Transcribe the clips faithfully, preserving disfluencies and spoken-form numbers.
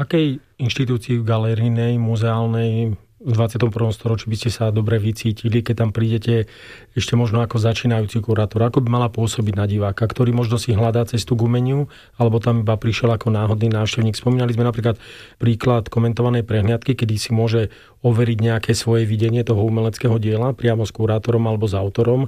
Akej inštitúcii galerijnej, muzeálnej v dvadsiatom prvom storočí by ste sa dobre vycítili, keď tam prídete ešte možno ako začínajúci kurátor? Ako by mala pôsobiť na diváka, ktorý možno si hľadá cestu k umeniu, alebo tam iba prišiel ako náhodný návštevník? Spomínali sme napríklad príklad komentovanej prehliadky, kedy si môže overiť nejaké svoje videnie toho umeleckého diela priamo s kurátorom alebo s autorom.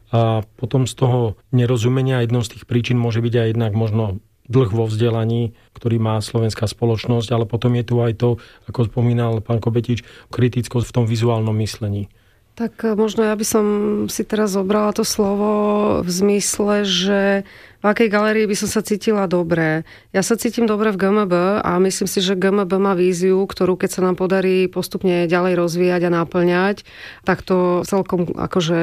A potom z toho nerozumenia jednou z tých príčin môže byť aj jednak možno dlh vo vzdelaní, ktorý má slovenská spoločnosť, ale potom je tu aj to, ako spomínal pán Kobetič, kritickosť v tom vizuálnom myslení. Tak možno ja by som si teraz zobrala to slovo v zmysle, že v akej galérii by som sa cítila dobre. Ja sa cítim dobre v gé em bé a myslím si, že gé em bé má víziu, ktorú keď sa nám podarí postupne ďalej rozvíjať a naplňať, tak to celkom akože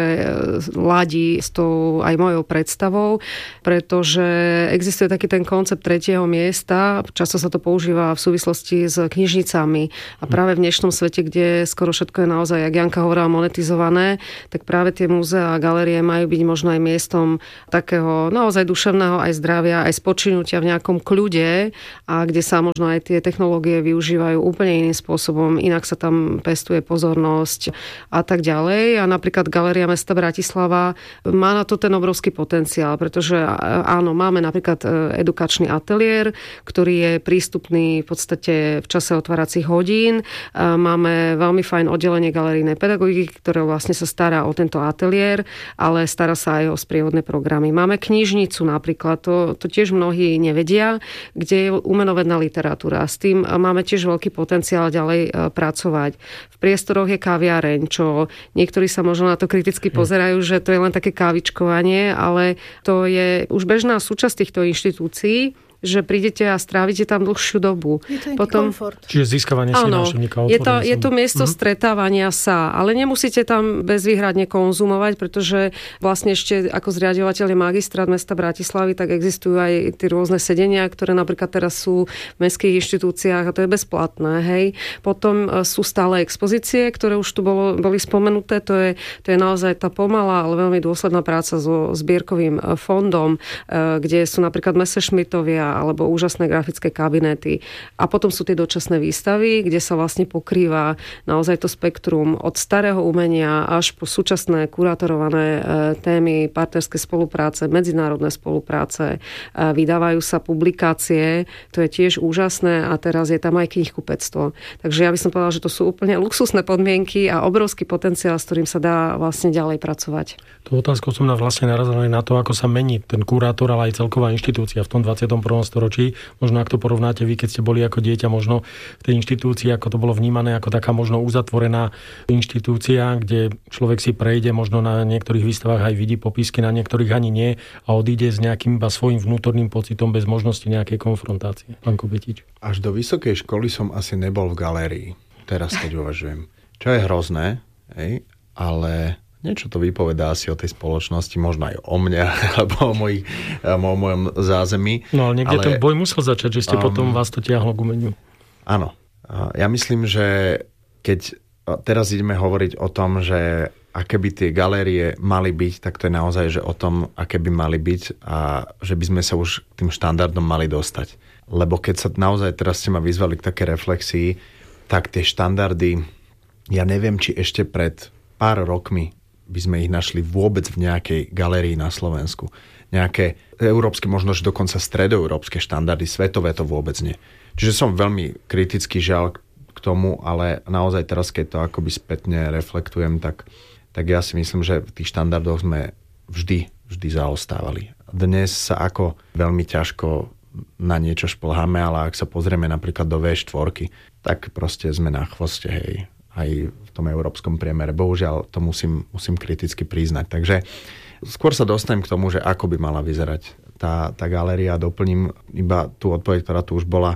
ladí s tou aj mojou predstavou, pretože existuje taký ten koncept tretieho miesta, často sa to používa v súvislosti s knižnicami a práve v dnešnom svete, kde skoro všetko je naozaj, jak Janka hovorila, monetizované, tak práve tie múzeá a galérie majú byť možno aj miestom takého naozaj duševného aj zdravia, aj spočinutia v nejakom kľude a kde sa možno aj tie technológie využívajú úplne iným spôsobom, inak sa tam pestuje pozornosť a tak ďalej. A napríklad Galéria mesta Bratislava má na to ten obrovský potenciál, pretože áno, máme napríklad edukačný ateliér, ktorý je prístupný v podstate v čase otváracích hodín. Máme veľmi fajn oddelenie galerijnej pedagogiky, ktoré vlastne sa stará o tento ateliér, ale stará sa aj o sprievodné programy. Máme knižnicu napríklad, to, to tiež mnohí nevedia, kde je umenovedná literatúra. S tým máme tiež veľký potenciál ďalej pracovať. V priestoroch je kaviareň, čo niektorí sa možno na to kriticky pozerajú, že to je len také kávičkovanie, ale to je už bežná súčasť týchto inštitúcií, že prídete a strávite tam dlhšiu dobu. Je to Potom, komfort. Čiže získavanie si návštevníka. Je to, je to miesto mm-hmm. stretávania sa, ale nemusíte tam bezvýhradne konzumovať, pretože vlastne ešte ako zriaďovateľ je magistrát mesta Bratislavy, tak existujú aj tie rôzne sedenia, ktoré napríklad teraz sú v mestských inštitúciách a to je bezplatné. Hej. Potom sú stále expozície, ktoré už tu bolo, boli spomenuté. To je, to je naozaj tá pomalá, ale veľmi dôsledná práca so zbierkovým fondom, kde sú napríklad Messerschmittovia alebo úžasné grafické kabinety. A potom sú tie dočasné výstavy, kde sa vlastne pokrýva naozaj to spektrum od starého umenia až po súčasné kurátorované témy partnerské spolupráce, medzinárodné spolupráce. Vydávajú sa publikácie, to je tiež úžasné a teraz je tam aj knihkupectvo. Takže ja by som povedala, že to sú úplne luxusné podmienky a obrovský potenciál, s ktorým sa dá vlastne ďalej pracovať. Tú otázku som na vlastne narazil na to, ako sa mení ten kurátor, ale aj celková inštitúcia v tom dvadsiatom prvom storočí. Možno ak to porovnáte vy, keď ste boli ako dieťa možno v tej inštitúcii, ako to bolo vnímané ako taká možno uzatvorená inštitúcia, kde človek si prejde, možno na niektorých výstavách aj vidí popisky, na niektorých ani nie a odíde s nejakým iba svojím vnútorným pocitom bez možnosti nejakej konfrontácie. Pán Kobetič. Až do vysokej školy som asi nebol v galérii. Teraz keď uvažujem. Čo je hrozné, hej, ale niečo to vypovedá asi o tej spoločnosti, možno aj o mne, alebo o, mojich, o mojom zázemí. No ale niekde ale, ten boj musel začať, že ste um, potom vás to tiahlo k umeniu. Áno. Ja myslím, že keď teraz ideme hovoriť o tom, že aké by tie galérie mali byť, tak to je naozaj, že o tom, aké by mali byť a že by sme sa už k tým štandardom mali dostať. Lebo keď sa naozaj, teraz ste ma vyzvali k také reflexii, tak tie štandardy, ja neviem, či ešte pred pár rokmi by sme ich našli vôbec v nejakej galérii na Slovensku. Nejaké európske, možno že dokonca stredoeurópske štandardy, svetové to vôbec nie. Čiže som veľmi kritický žiaľ k tomu, ale naozaj teraz, keď to akoby spätne reflektujem, tak, tak ja si myslím, že v tých štandardoch sme vždy, vždy zaostávali. Dnes sa ako veľmi ťažko na niečo šplháme, ale ak sa pozrieme napríklad do vé štyri, tak proste sme na chvoste, hej, aj v tom európskom priemere. Bohužiaľ, to musím, musím kriticky priznať. Takže skôr sa dostanem k tomu, že ako by mala vyzerať tá, tá galéria. Doplním iba tú odpoveď, ktorá tu už bola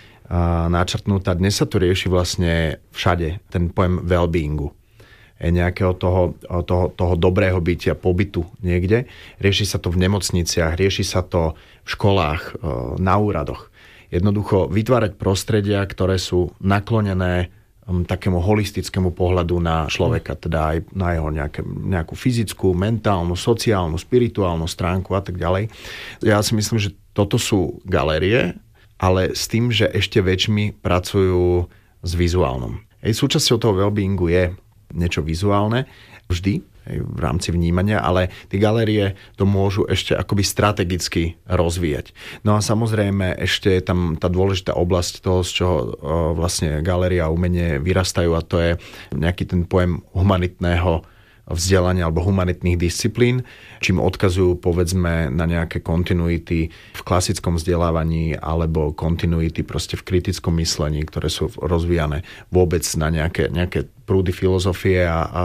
uh, načrtnutá. Dnes sa tu rieši vlastne všade ten pojem well-beingu. Je nejakého toho, toho, toho dobrého bytia, pobytu niekde. Rieši sa to v nemocniciach, rieši sa to v školách, uh, na úradoch. Jednoducho vytvárať prostredia, ktoré sú naklonené takému holistickému pohľadu na človeka, teda aj na jeho nejaké, nejakú fyzickú, mentálnu, sociálnu, spirituálnu stránku a tak ďalej. Ja si myslím, že toto sú galérie ale s tým, že ešte väčšmi pracujú s vizuálnom. Hej, súčasťou toho wellbeingu je niečo vizuálne, vždy, hej, v rámci vnímania, ale tie galérie to môžu ešte akoby strategicky rozvíjať. No a samozrejme ešte je tam tá dôležitá oblasť toho, z čoho o, vlastne galéria a umenie vyrastajú, a to je nejaký ten pojem humanitného vzdelania alebo humanitných disciplín, čím odkazujú povedzme na nejaké kontinuity v klasickom vzdelávaní alebo kontinuity proste v kritickom myslení, ktoré sú rozvíjane vôbec na nejaké, nejaké prúdy filozofie a, a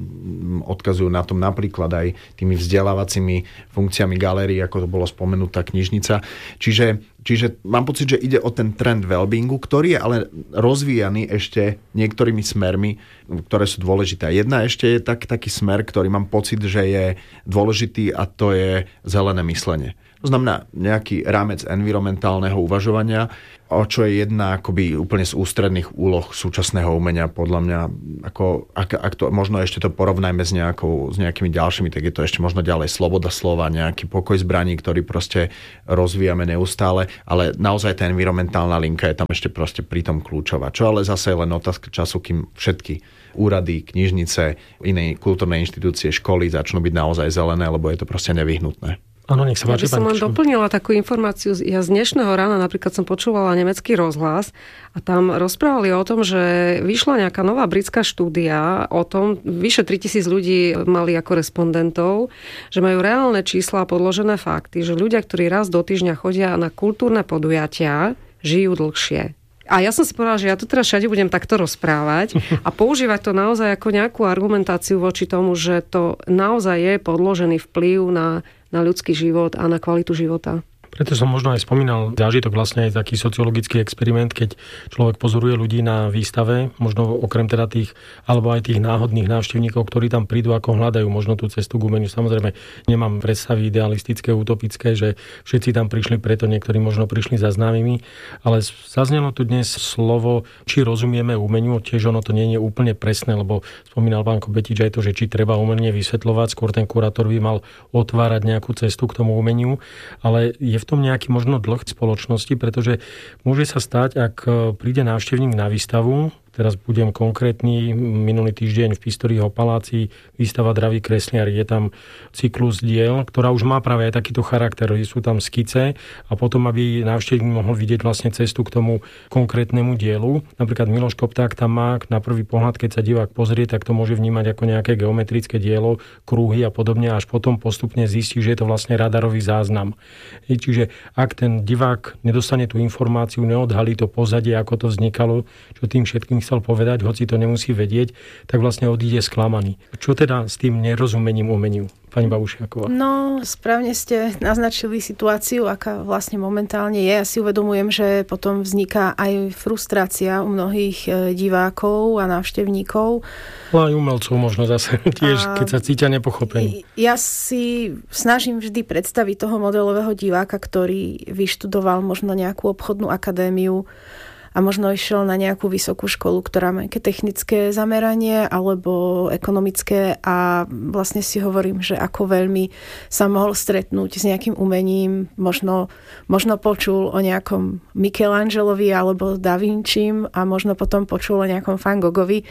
odkazujú na tom napríklad aj tými vzdelávacími funkciami galérií, ako to bolo spomenutá knižnica. Čiže, čiže mám pocit, že ide o ten trend wellbeingu, ktorý je ale rozvíjaný ešte niektorými smermi, ktoré sú dôležité. Jedna ešte je tak, taký smer, ktorý mám pocit, že je dôležitý, a to je zelené myslenie. To znamená nejaký rámec environmentálneho uvažovania, o čo je jedna akoby úplne z ústredných úloh súčasného umenia, podľa mňa. Ako, ak, ak to, možno ešte to porovnajme s, nejakou, s nejakými ďalšími, tak je to ešte možno ďalej sloboda slova, nejaký pokoj zbraní, ktorý proste rozvíjame neustále, ale naozaj tá environmentálna linka je tam ešte proste pritom kľúčová. Čo ale zase je len otázka času, kým všetky úrady, knižnice, iné kultúrne inštitúcie, školy začnú byť naozaj zelené, lebo je to proste nevyhnutné. Áno, nech sa páči, ja by som len doplnila takú informáciu. Ja z dnešného rána napríklad som počúvala nemecký rozhlas a tam rozprávali o tom, že vyšla nejaká nová britská štúdia o tom, vyše tritisíc ľudí mali ako respondentov, že majú reálne čísla a podložené fakty, že ľudia, ktorí raz do týždňa chodia na kultúrne podujatia, žijú dlhšie. A ja som si povedala, že ja tu teraz všade budem takto rozprávať a používať to naozaj ako nejakú argumentáciu voči tomu, že to naozaj je podložený vplyv na, na ľudský život a na kvalitu života. Preto som možno aj spomínal zážitok, vlastne aj taký sociologický experiment, keď človek pozoruje ľudí na výstave, možno okrem teda tých, alebo aj tých náhodných návštevníkov, ktorí tam prídu, ako hľadajú možno tú cestu k umeniu. Samozrejme, nemám predstavy idealistické, utopické, že všetci tam prišli preto, niektorí možno prišli za známymi, ale zaznelo tu dnes slovo, či rozumieme umeniu, tiež ono to nie je úplne presné, lebo spomínal pán Kobetič aj to, že či treba umenie vysvetľovať, skôr ten kurátor by mal otvárať nejakú cestu k tomu umeniu, ale je v tom nejaký možno dlh spoločnosti, pretože môže sa stať, ak príde návštevník na výstavu, teraz budem konkrétny, minulý týždeň v Pistoriho paláci výstava Draví kresliari, je tam cyklus diel, ktorá už má práve aj takýto charakter, sú tam skice a potom, aby návštevník mohol vidieť vlastne cestu k tomu konkrétnemu dielu. Napríklad Miloš Kopták tam má na prvý pohľad, keď sa divák pozrie, tak to môže vnímať ako nejaké geometrické dielo, krúhy a podobne, až potom postupne zistí, že je to vlastne radarový záznam. Čiže ak ten divák nedostane tú informáciu, neodhalí to pozadie, ako to vznikalo, čo tým všetkým chcel povedať, hoci to nemusí vedieť, tak vlastne odíde sklamaný. Čo teda s tým nerozumením umeniu? Pani Babušiaková. No, správne ste naznačili situáciu, aká vlastne momentálne je. Ja si uvedomujem, že potom vzniká aj frustrácia u mnohých divákov a návštevníkov. Aj umelcov možno zase tiež, a keď sa cítia nepochopení. Ja si snažím vždy predstaviť toho modelového diváka, ktorý vyštudoval možno nejakú obchodnú akadémiu a možno išiel na nejakú vysokú školu, ktorá má nejaké technické zameranie alebo ekonomické, a vlastne si hovorím, že ako veľmi sa mohol stretnúť s nejakým umením, možno, možno počul o nejakom Michelangelovi alebo Da Vinčim a možno potom počul o nejakom Van Goghovi,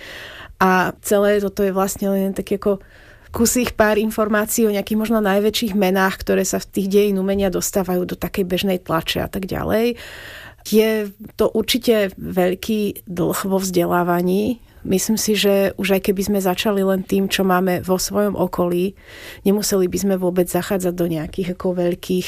a celé toto je vlastne len tak ako kusých pár informácií o nejakých možno najväčších menách, ktoré sa v tých dejín umenia dostávajú do takej bežnej tlače a tak ďalej. Je to určite veľký dlh vo vzdelávaní. Myslím si, že už aj keby sme začali len tým, čo máme vo svojom okolí, nemuseli by sme vôbec zachádzať do nejakých ako veľkých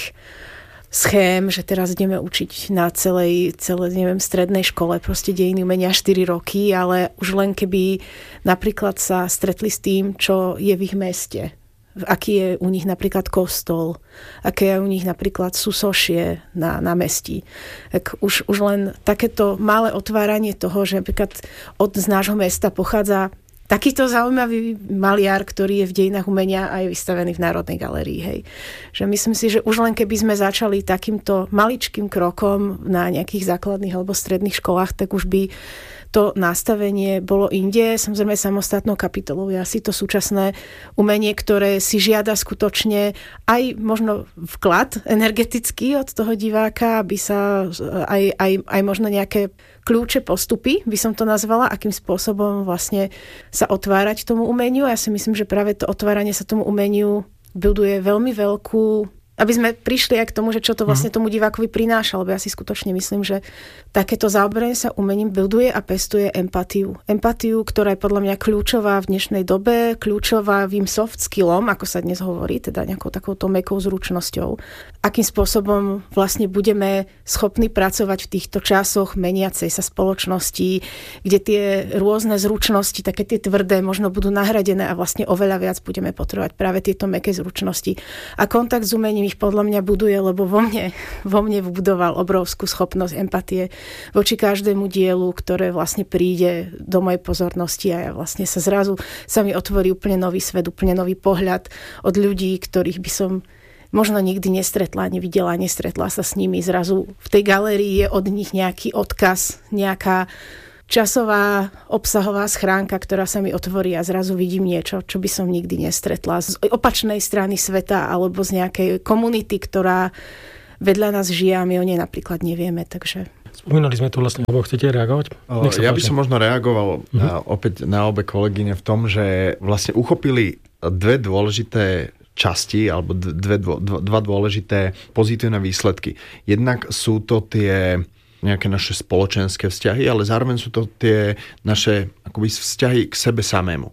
schém, že teraz ideme učiť na celej, celej neviem, strednej škole proste dejiny umenia štyri roky, ale už len keby napríklad sa stretli s tým, čo je v ich meste. Aký je u nich napríklad kostol, aké je u nich napríklad súsošie na, na mestí. Tak už, už len takéto malé otváranie toho, že napríklad od z nášho mesta pochádza takýto zaujímavý maliar, ktorý je v dejinách umenia a je vystavený v Národnej galérii. Hej. Že myslím si, že už len keby sme začali takýmto maličkým krokom na nejakých základných alebo stredných školách, tak už by to nastavenie bolo inde. Samozrejme samostatnou kapitolou je asi to súčasné umenie, ktoré si žiada skutočne aj možno vklad energetický od toho diváka, aby sa aj, aj, aj možno nejaké kľúče, postupy, by som to nazvala, akým spôsobom vlastne sa otvárať tomu umeniu. Ja si myslím, že práve to otváranie sa tomu umeniu buduje veľmi veľkú, aby sme prišli aj k tomu, že čo to vlastne tomu divákovi prináša, lebo ja si skutočne myslím, že takéto zaoberanie sa umením buduje a pestuje empatiu. Empatiu, ktorá je podľa mňa kľúčová v dnešnej dobe, kľúčová vým soft skillom, ako sa dnes hovorí, teda nejakou takouto mäkkou zručnosťou. Akým spôsobom vlastne budeme schopní pracovať v týchto časoch meniacej sa spoločnosti, kde tie rôzne zručnosti, také tie tvrdé, možno budú nahradené a vlastne oveľa viac budeme potrebovať práve tieto mäkké zručnosti. A kontakt s umením ich podľa mňa buduje, lebo vo mne, vo mne vbudoval obrovskú schopnosť empatie voči každému dielu, ktoré vlastne príde do mojej pozornosti a ja vlastne sa zrazu sa mi otvorí úplne nový svet, úplne nový pohľad od ľudí, ktorých by som možno nikdy nestretla, nevidela, nestretla sa s nimi. Zrazu v tej galérii je od nich nejaký odkaz, nejaká časová obsahová schránka, ktorá sa mi otvorí a zrazu vidím niečo, čo by som nikdy nestretla z opačnej strany sveta alebo z nejakej komunity, ktorá vedľa nás žije a my o nej napríklad nevieme, takže... Spomínali sme tu vlastne, lebo chcete reagovať? Ja by som možno reagoval uh-huh. opäť na obe kolegyne v tom, že vlastne uchopili dve dôležité časti alebo dve, dve, dva dôležité pozitívne výsledky. Jednak sú to tie nejaké naše spoločenské vzťahy, ale zároveň sú to tie naše akoby vzťahy k sebe samému.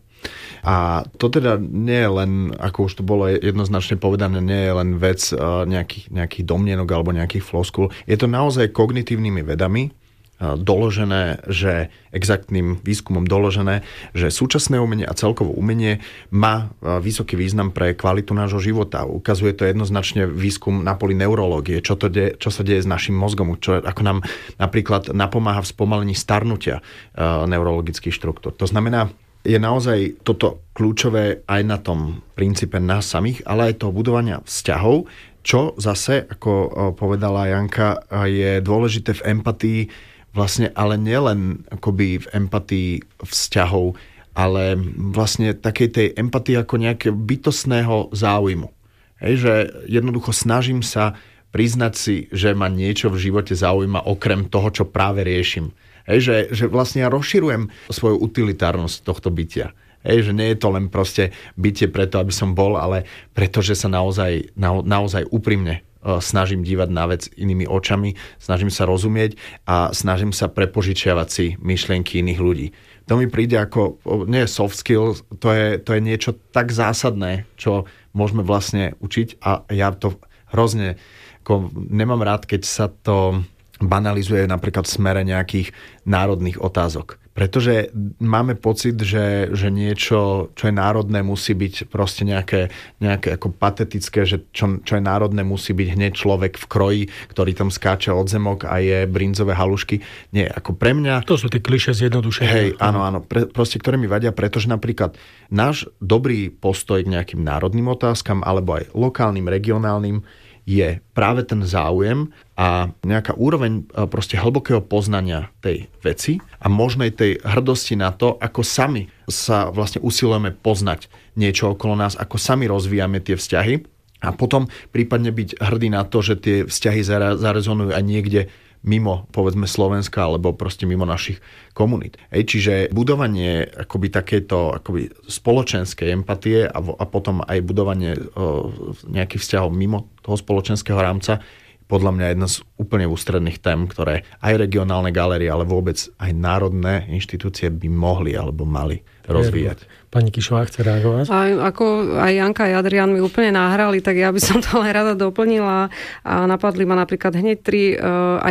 A to teda nie je len, ako už to bolo jednoznačne povedané, nie je len vec nejakých, nejakých domnienok alebo nejakých floskul. Je to naozaj kognitívnymi vedami doložené, že exaktným výskumom doložené, že súčasné umenie a celkovo umenie má vysoký význam pre kvalitu nášho života. Ukazuje to jednoznačne výskum na poli neurológie, čo, to de, čo sa deje s našim mozgom, čo, ako nám napríklad napomáha v spomalení starnutia uh, neurologických štruktúr. To znamená, je naozaj toto kľúčové aj na tom princípe nás samých, ale aj toho budovania vzťahov, čo zase, ako povedala Janka, je dôležité v empatii, vlastne ale nielen akoby v empatii vzťahov, ale vlastne takej tej empatii ako nejakého bytostného záujmu. Hej, že jednoducho snažím sa priznať si, že ma niečo v živote zaujíma okrem toho, čo práve riešim. Hej, že, že vlastne ja rozširujem svoju utilitárnosť tohto bytia. Hej, že nie je to len proste bytie preto, aby som bol, ale preto, že sa naozaj, na, naozaj úprimne snažím dívať na vec inými očami, snažím sa rozumieť a snažím sa prepožičiavať si myšlienky iných ľudí. To mi príde ako, nie je soft skill, to je, to je niečo tak zásadné, čo môžeme vlastne učiť a ja to hrozne, ako nemám rád, keď sa to banalizuje napríklad v smere nejakých národných otázok. Pretože máme pocit, že, že niečo, čo je národné, musí byť proste nejaké, nejaké ako patetické, že čo, čo je národné, musí byť hneď človek v kroji, ktorý tam skáče od zemok a je brinzové halušky. Nie, ako pre mňa... To sú tie klišé zjednodušenia. Hej, áno, áno. Pre, proste, ktoré mi vadia, pretože napríklad náš dobrý postoj k nejakým národným otázkam alebo aj lokálnym, regionálnym je práve ten záujem a nejaká úroveň proste hlbokého poznania tej veci a možnej tej hrdosti na to, ako sami sa vlastne usilujeme poznať niečo okolo nás, ako sami rozvíjame tie vzťahy a potom prípadne byť hrdý na to, že tie vzťahy zarezonujú aj niekde mimo, povedzme, Slovenska alebo proste mimo našich komunít. Ej, čiže budovanie akoby takéto akoby spoločenskej empatie a, a potom aj budovanie o, nejakých vzťahov mimo toho spoločenského rámca podľa mňa jedna z úplne ústredných tém, ktoré aj regionálne galérie, ale vôbec aj národné inštitúcie by mohli alebo mali rozvíjať. Pani Kišová chce reagovať? A ako aj Janka a Adrián mi úplne nahrali, tak ja by som to len rada doplnila a napadli ma napríklad hneď tri uh, aj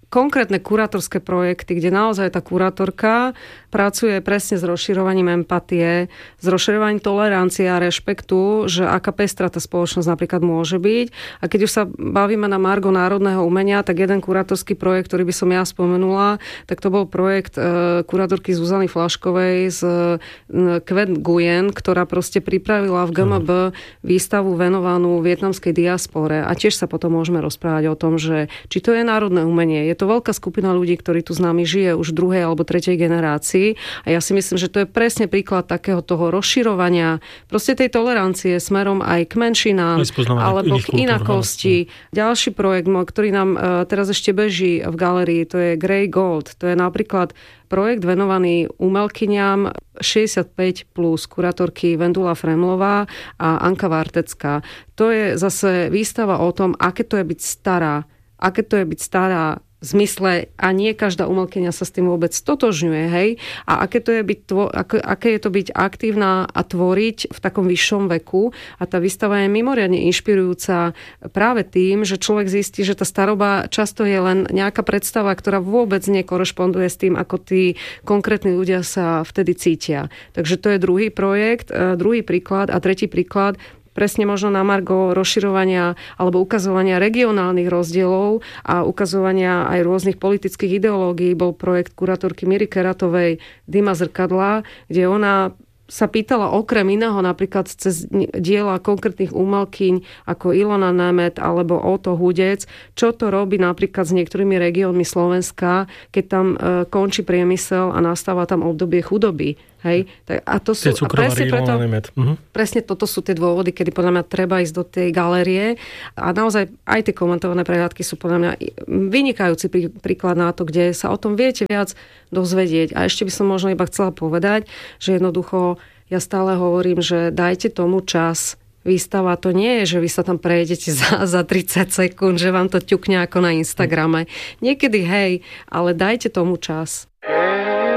konkrétne kurátorské projekty, kde naozaj tá kurátorka pracuje presne s rozširovaním empatie, s rozširovaním tolerancie a rešpektu, že aká pestrá tá spoločnosť napríklad môže byť. A keď už sa bavíme na margo národného umenia, tak jeden kurátorský projekt, ktorý by som ja spomenula, tak to bol projekt e, kurátorky Zuzany Flaškovej z e, Kvet Nguyen, ktorá proste pripravila v gé em bé výstavu venovanú vietnamskej diaspore. A tiež sa potom môžeme rozprávať o tom, že či to je národné umenie. Je to veľká skupina ľudí, ktorí tu s nami žije už druhej alebo tretej generácii. A ja si myslím, že to je presne príklad takého toho rozširovania proste tej tolerancie smerom aj k menšinám alebo k inakosti. Ďalší projekt, ktorý nám teraz ešte beží v galérii, to je Grey Gold. To je napríklad projekt venovaný umelkyňam šesťdesiatpäť plus, kurátorky Vendula Fremlová a Anka Vartecká. To je zase výstava o tom, aké to je byť stará, aké to je byť stará v zmysle, a nie každá umelkyňa sa s tým vôbec stotožňuje, hej? A aké, to je byť, aké, aké je to byť aktívna a tvoriť v takom vyššom veku. A tá výstava je mimoriadne inšpirujúca práve tým, že človek zistí, že tá staroba často je len nejaká predstava, ktorá vôbec nekorešponduje s tým, ako tí konkrétni ľudia sa vtedy cítia. Takže to je druhý projekt, druhý príklad. A tretí príklad, presne možno na margo rozširovania alebo ukazovania regionálnych rozdielov a ukazovania aj rôznych politických ideológií bol projekt kurátorky Miry Keratovej Dima zrkadla, kde ona sa pýtala okrem iného napríklad cez diela konkrétnych umelkyň ako Ilona Nemet alebo Oto Hudec, čo to robí napríklad s niektorými regiónmi Slovenska, keď tam e, končí priemysel a nastáva tam obdobie chudoby. Hej? A to sú, a presne, preto, uh-huh. presne toto sú tie dôvody, kedy podľa mňa treba ísť do tej galérie a naozaj aj tie komentované prehľadky sú podľa mňa vynikajúci prí, príklad na to, kde sa o tom viete viac dozvedieť. A ešte by som možno iba chcela povedať, že jednoducho ja stále hovorím, že dajte tomu čas. Výstava to nie je, že vy sa tam prejdete za, za tridsať sekúnd, že vám to ťukne ako na Instagrame. Niekedy hej, ale dajte tomu čas.